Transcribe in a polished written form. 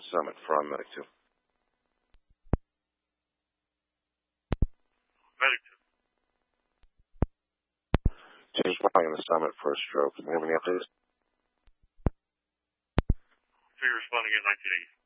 Summit from Medic 2. Medic 2. James Bond in the Summit for a stroke. Do you have any updates? So you're responding in 1980.